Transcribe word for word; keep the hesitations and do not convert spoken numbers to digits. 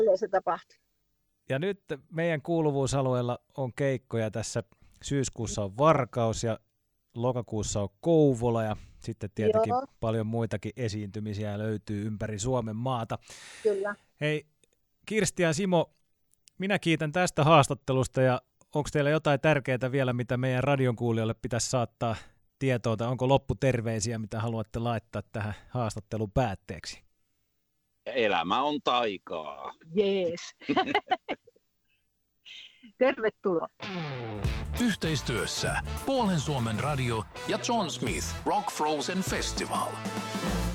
se tapahtuu. Ja nyt meidän kuuluvuusalueella on keikkoja tässä. Syyskuussa on Varkaus ja lokakuussa on Kouvola ja sitten tietenkin Joo. paljon muitakin esiintymisiä löytyy ympäri Suomen maata. Kyllä. Hei Kirsti ja Simo, minä kiitän tästä haastattelusta ja onko teillä jotain tärkeää vielä, mitä meidän radion kuulijoille pitäisi saattaa tietoa, tai onko lopputerveisiä, mitä haluatte laittaa tähän haastattelun päätteeksi? Elämä on taikaa. Jees. Tervetuloa. Yhteistyössä Puolen Suomen radio ja John Smith Rock Frozen Festival.